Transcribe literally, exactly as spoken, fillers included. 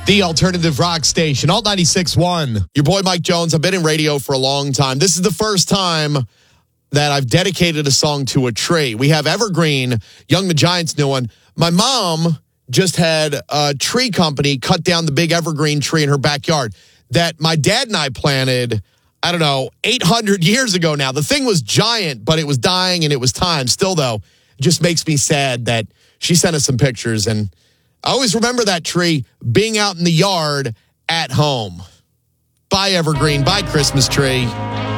The alternative rock station, Alt ninety-six point one. Your boy Mike Jones. I've been in radio for a long time. This is the first time that I've dedicated a song to a tree. We have Evergreen, Young the Giant's new one. My mom just had a tree company cut down the big evergreen tree in her backyard that my dad and I planted, I don't know, eight hundred years ago now. The thing was giant, but it was dying and it was time. Still, though, it just makes me sad that she sent us some pictures, and I always remember that tree being out in the yard at home. Bye, Evergreen. Bye, Christmas tree.